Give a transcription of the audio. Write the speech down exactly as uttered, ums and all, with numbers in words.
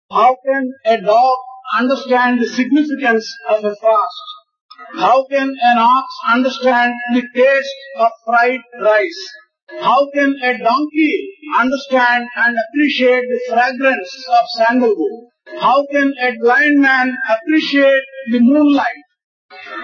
How can a dog understand the significance of a fast? How can an ox understand the taste of fried rice? How can a donkey understand and appreciate the fragrance of sandalwood? How can a blind man appreciate the moonlight?